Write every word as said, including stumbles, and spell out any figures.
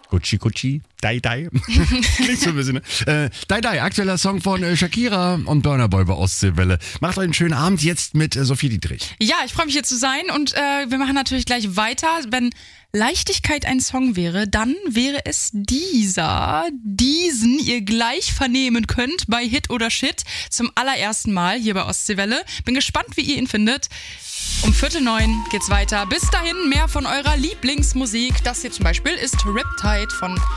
Gucci Gucci, Dai Dai. Klingt so ein bisschen, ne? Äh, Dai Dai, aktueller Song von äh, Shakira und Burna Boy bei Ostseewelle. Macht euch einen schönen Abend jetzt mit äh, Sophie Dietrich. Ja, ich freue mich hier zu sein und äh, wir machen natürlich gleich weiter. Wenn Leichtigkeit ein Song wäre, dann wäre es dieser, diesen ihr gleich vernehmen könnt bei Hit oder Shit zum allerersten Mal hier bei Ostseewelle. Bin gespannt, wie ihr ihn findet. Um Viertel neun geht's weiter. Bis dahin mehr von eurer Lieblingsmusik. Das hier zum Beispiel ist Riptide von